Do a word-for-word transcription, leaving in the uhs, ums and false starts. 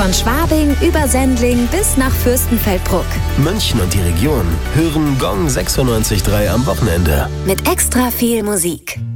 Von Schwabing über Sendling bis nach Fürstenfeldbruck. München und die Region hören Gong sechsundneunzig Komma drei am Wochenende. Mit extra viel Musik.